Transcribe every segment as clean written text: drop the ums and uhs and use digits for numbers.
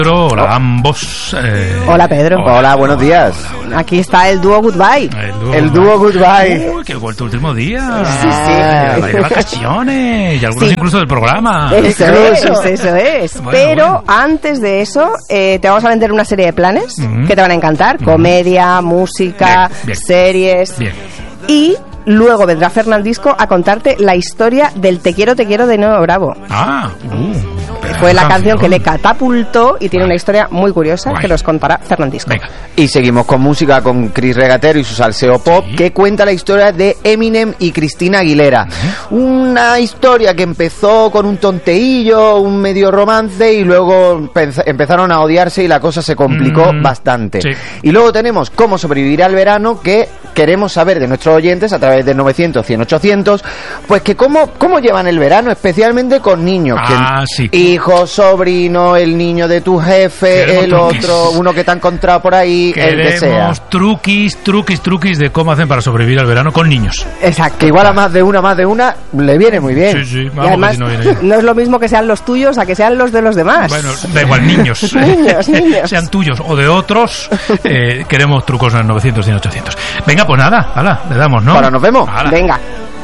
Hola ambos. Hola Pedro. Hola, buenos días. Hola. Aquí está el dúo Goodbye. El dúo Goodbye. Uy, que he vuelto el último día. Sí. De vacaciones y algunos incluso del programa. Eso es. Bueno, Pero antes de eso, te vamos a vender una serie de planes que te van a encantar. Comedia, música, bien. series. Bien. Y luego vendrá Fernandisco a contarte la historia del Te quiero de Nino Bravo. Fue la canción que le catapultó y tiene una historia muy curiosa que nos contará Fernandisco. Venga. Y seguimos con música con Chris Regatero y su salseo pop, que cuenta la historia de Eminem y Cristina Aguilera. Una historia que empezó con un tonteillo, un medio romance, y luego empezaron a odiarse y la cosa se complicó bastante. Sí. Y luego tenemos Cómo sobrevivir al verano, que queremos saber de nuestros oyentes a través del 900 100 800, pues que cómo llevan el verano, especialmente con niños. Sí. Hijo, sobrino, el niño de tu jefe, Queremos otro, uno que te ha encontrado por ahí, el que sea. Truquis de cómo hacen para sobrevivir al verano con niños. Exacto. Que igual a más de una le viene muy bien. Sí, Y además, no viene bien. no es lo mismo que sean los tuyos a que sean los de los demás. Bueno, da igual, niños. niños. Sean tuyos o de otros, queremos trucos en el 900 100 800. Venga, pues nada, hala, le damos, ¿no? Ahora nos vemos. Hala. Venga.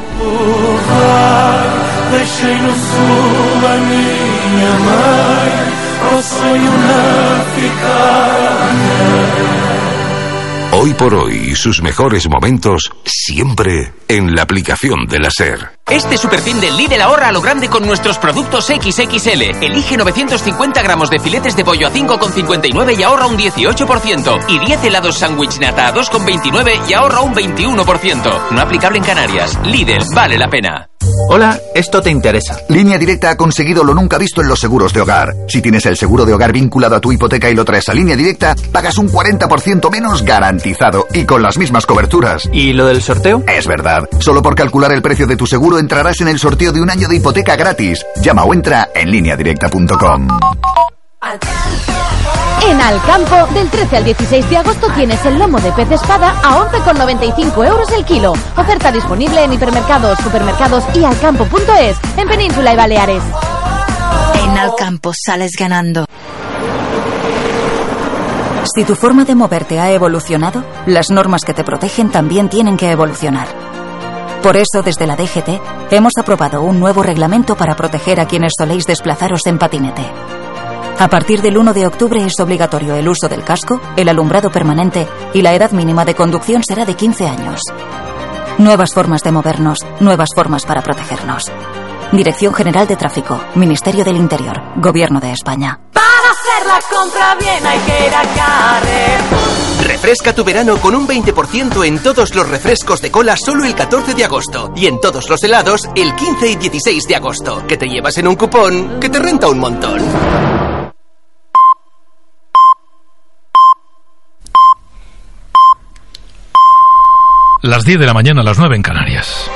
Hoy por hoy, sus mejores momentos siempre en la aplicación de la SER. Este superfin del Lidl ahorra a lo grande con nuestros productos XXL. Elige 950 gramos de filetes de pollo a 5,59 y ahorra un 18%. Y 10 helados sándwich nata a 2,29 y ahorra un 21%. No aplicable en Canarias. Lidl, vale la pena. Hola, esto te interesa. Línea Directa ha conseguido lo nunca visto en los seguros de hogar. Si tienes el seguro de hogar vinculado a tu hipoteca y lo traes a Línea Directa, pagas un 40% menos garantizado y con las mismas coberturas. ¿Y lo del sorteo? Es verdad. Solo por calcular el precio de tu seguro entrarás en el sorteo de un año de hipoteca gratis. Llama o entra en lineadirecta.com. En Alcampo, del 13 al 16 de agosto tienes el lomo de pez espada a 11,95 euros el kilo. Oferta disponible en hipermercados, supermercados y alcampo.es, en Península y Baleares. En Alcampo sales ganando. Si tu forma de moverte ha evolucionado, las normas que te protegen también tienen que evolucionar. Por eso, desde la DGT, hemos aprobado un nuevo reglamento para proteger a quienes soléis desplazaros en patinete. A partir del 1 de octubre es obligatorio el uso del casco, el alumbrado permanente y la edad mínima de conducción será de 15 años. Nuevas formas de movernos, nuevas formas para protegernos. Dirección General de Tráfico, Ministerio del Interior, Gobierno de España. Para hacer la compra bien hay que ir a Carrefour. Refresca tu verano con un 20% en todos los refrescos de cola solo el 14 de agosto y en todos los helados el 15 y 16 de agosto, que te llevas en un cupón que te renta un montón. Las 10 de la mañana, las 9 en Canarias.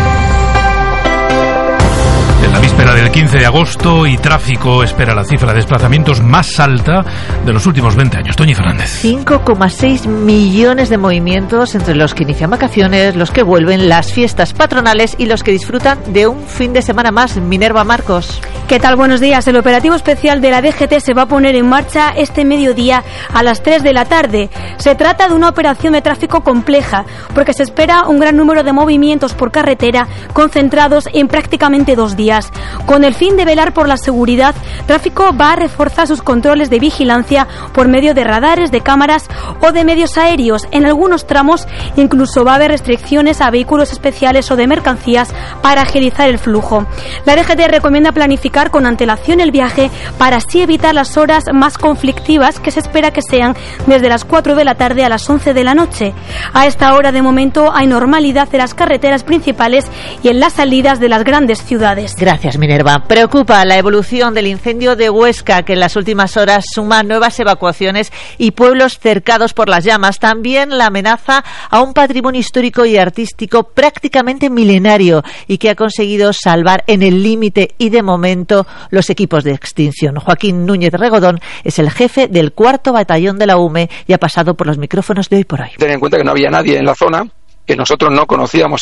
En la víspera del 15 de agosto y tráfico espera la cifra de desplazamientos más alta de los últimos 20 años. Toñi Fernández. 5,6 millones de movimientos entre los que inician vacaciones, los que vuelven, las fiestas patronales y los que disfrutan de un fin de semana más. Minerva Marcos. ¿Qué tal? Buenos días. El operativo especial de la DGT se va a poner en marcha este mediodía a las 3 de la tarde. Se trata de una operación de tráfico compleja porque se espera un gran número de movimientos por carretera concentrados en prácticamente 2 días. Con el fin de velar por la seguridad, Tráfico va a reforzar sus controles de vigilancia por medio de radares, de cámaras o de medios aéreos. En algunos tramos incluso va a haber restricciones a vehículos especiales o de mercancías para agilizar el flujo. La DGT recomienda planificar con antelación el viaje para así evitar las horas más conflictivas que se espera que sean desde las 4 de la tarde a las 11 de la noche. A esta hora de momento hay normalidad en las carreteras principales y en las salidas de las grandes ciudades. Gracias, Minerva. Preocupa la evolución del incendio de Huesca, que en las últimas horas suma nuevas evacuaciones y pueblos cercados por las llamas. También la amenaza a un patrimonio histórico y artístico prácticamente milenario y que ha conseguido salvar en el límite y de momento los equipos de extinción. Joaquín Núñez Regodón es el jefe del 4º Batallón de la UME y ha pasado por los micrófonos de Hoy por Hoy. Ten en cuenta que no había nadie en la zona que nosotros no conocíamos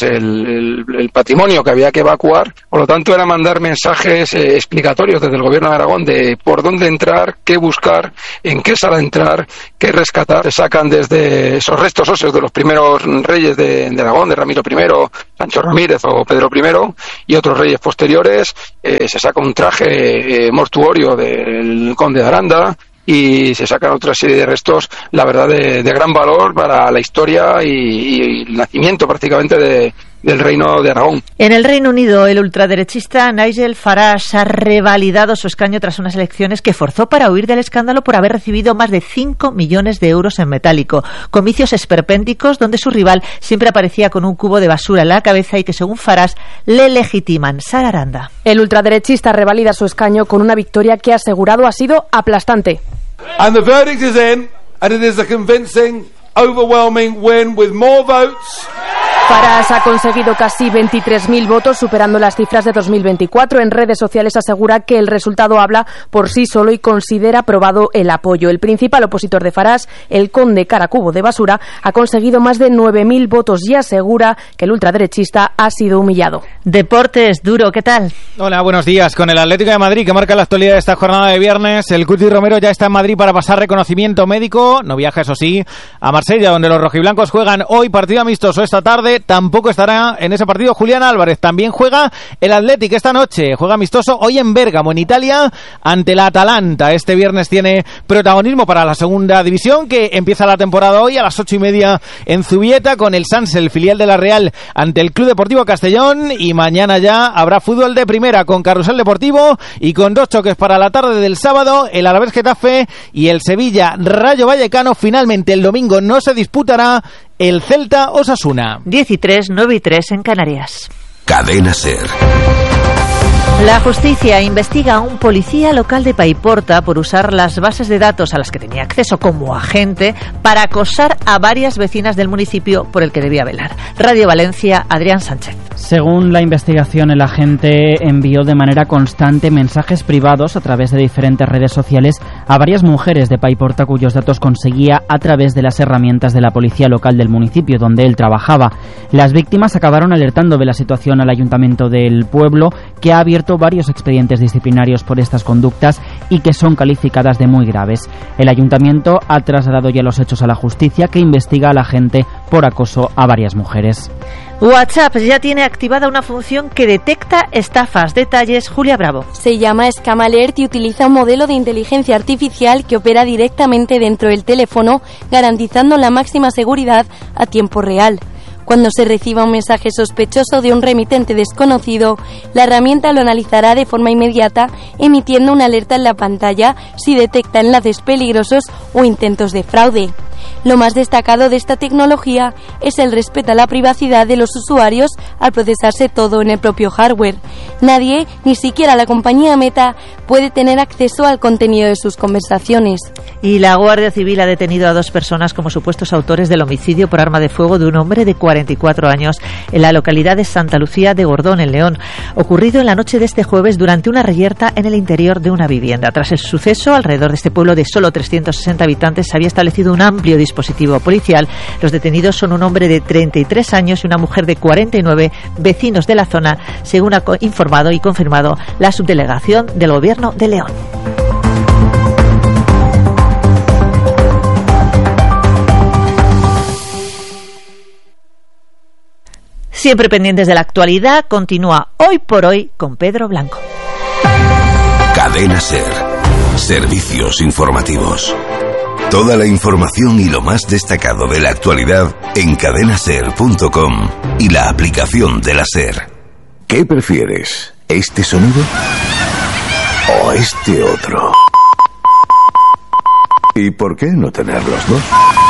el patrimonio que había que evacuar, por lo tanto era mandar mensajes explicatorios desde el Gobierno de Aragón de por dónde entrar, qué buscar, en qué sala entrar, qué rescatar. Se sacan desde esos restos óseos de los primeros reyes de Aragón, de Ramiro I, Sancho Ramírez o Pedro I y otros reyes posteriores, se saca un traje mortuorio del conde de Aranda, y se sacan otra serie de restos, la verdad, de gran valor para la historia y el nacimiento prácticamente del Reino de Aragón. En el Reino Unido, el ultraderechista Nigel Farage ha revalidado su escaño tras unas elecciones que forzó para huir del escándalo por haber recibido más de 5 millones de euros en metálico. Comicios esperpénticos donde su rival siempre aparecía con un cubo de basura en la cabeza y que, según Farage, le legitiman. Sara Aranda. El ultraderechista revalida su escaño con una victoria que ha asegurado ha sido aplastante. And the verdict is in, and it is a convincing, overwhelming win with more votes. Farage ha conseguido casi 23.000 votos, superando las cifras de 2024. En redes sociales asegura que el resultado habla por sí solo y considera aprobado el apoyo. El principal opositor de Farage, el conde Caracubo de Basura, ha conseguido más de 9.000 votos y asegura que el ultraderechista ha sido humillado. Deportes, Duro, ¿qué tal? Hola, buenos días. Con el Atlético de Madrid, que marca la actualidad de esta jornada de viernes, el Cuti Romero ya está en Madrid para pasar reconocimiento médico. No viaja, eso sí, a Marsella, donde los rojiblancos juegan hoy partido amistoso esta tarde. Tampoco estará en ese partido Julián Álvarez. También juega el Athletic esta noche. Juega amistoso hoy en Bérgamo, en Italia, ante la Atalanta. Este viernes tiene protagonismo para la segunda división, que empieza la temporada hoy a las 8:30 en Zubieta, con el Sanse, el filial de la Real, ante el Club Deportivo Castellón. Y mañana ya habrá fútbol de primera con Carrusel Deportivo y con 2 choques para la tarde del sábado, el Alavés Getafe y el Sevilla Rayo Vallecano. Finalmente el domingo no se disputará el Celta Osasuna. 10:03, 9:03 en Canarias. Cadena SER. La justicia investiga a un policía local de Paiporta por usar las bases de datos a las que tenía acceso como agente para acosar a varias vecinas del municipio por el que debía velar. Radio Valencia, Adrián Sánchez. Según la investigación, el agente envió de manera constante mensajes privados a través de diferentes redes sociales a varias mujeres de Paiporta cuyos datos conseguía a través de las herramientas de la policía local del municipio donde él trabajaba. Las víctimas acabaron alertando de la situación al ayuntamiento del pueblo, que ha abierto varios expedientes disciplinarios por estas conductas y que son calificadas de muy graves. El ayuntamiento ha trasladado ya los hechos a la justicia, que investiga a la agente por acoso a varias mujeres. WhatsApp ya tiene activada una función que detecta estafas. Detalles, Julia Bravo. Se llama Scam Alert y utiliza un modelo de inteligencia artificial que opera directamente dentro del teléfono, garantizando la máxima seguridad a tiempo real. Cuando se reciba un mensaje sospechoso de un remitente desconocido, la herramienta lo analizará de forma inmediata, emitiendo una alerta en la pantalla si detecta enlaces peligrosos o intentos de fraude. Lo más destacado de esta tecnología es el respeto a la privacidad de los usuarios al procesarse todo en el propio hardware. Nadie, ni siquiera la compañía Meta, puede tener acceso al contenido de sus conversaciones. Y la Guardia Civil ha detenido a 2 personas como supuestos autores del homicidio por arma de fuego de un hombre de 44 años en la localidad de Santa Lucía de Gordón, en León, ocurrido en la noche de este jueves durante una reyerta en el interior de una vivienda. Tras el suceso, alrededor de este pueblo de solo 360 habitantes se había establecido un amplio dispositivo policial. Los detenidos son un hombre de 33 años y una mujer de 49, vecinos de la zona, según ha informado y confirmado la subdelegación del Gobierno de León. Siempre pendientes de la actualidad, continúa Hoy por Hoy con Pedro Blanco. Cadena SER. Servicios informativos. Toda la información y lo más destacado de la actualidad en cadenaser.com y la aplicación de la SER. ¿Qué prefieres? ¿Este sonido o este otro? ¿Y por qué no tener los dos?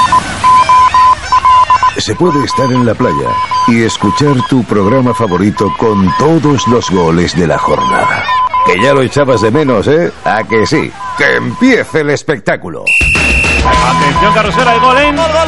Se puede estar en la playa y escuchar tu programa favorito con todos los goles de la jornada. Que ya lo echabas de menos, ¿eh? ¿A que sí? ¡Que empiece el espectáculo! Atención, carrusel, hay gol en...